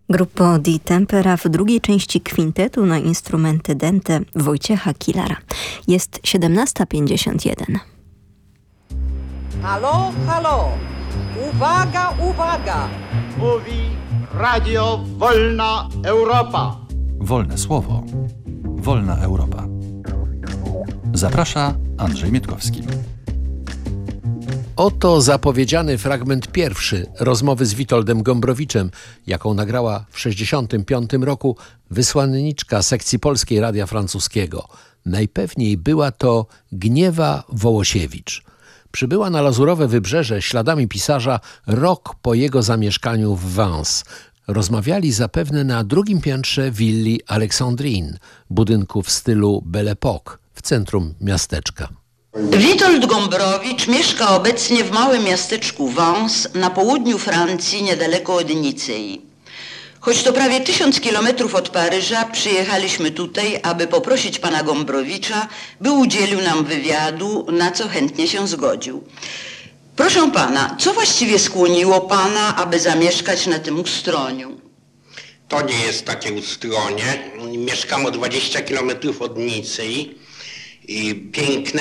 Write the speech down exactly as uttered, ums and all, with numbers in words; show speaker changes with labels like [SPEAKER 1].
[SPEAKER 1] Gruppo Di Tempera w drugiej części kwintetu na instrumenty dente Wojciecha Kilara. Jest siedemnasta pięćdziesiąt jeden.
[SPEAKER 2] Halo, halo! Uwaga, uwaga!
[SPEAKER 3] Mówi Radio Wolna Europa.
[SPEAKER 4] Wolne słowo. Wolna Europa. Zaprasza Andrzej Mietkowski.
[SPEAKER 5] Oto zapowiedziany fragment pierwszy rozmowy z Witoldem Gombrowiczem, jaką nagrała w sześćdziesiątym piątym roku wysłanniczka sekcji polskiej Radia Francuskiego. Najpewniej była to Gniewa Wołosiewicz. Przybyła na Lazurowe Wybrzeże śladami pisarza rok po jego zamieszkaniu w Vence. Rozmawiali zapewne na drugim piętrze willi Alexandrine, budynku w stylu Belle Époque w centrum miasteczka.
[SPEAKER 6] Witold Gombrowicz mieszka obecnie w małym miasteczku Vence na południu Francji, niedaleko od Nicei. Choć to prawie tysiąc kilometrów od Paryża, przyjechaliśmy tutaj, aby poprosić pana Gombrowicza, by udzielił nam wywiadu, na co chętnie się zgodził. Proszę pana, co właściwie skłoniło pana, aby zamieszkać na tym ustroniu?
[SPEAKER 7] To nie jest takie ustronie. Mieszkam o dwadzieścia kilometrów od Nicei i piękne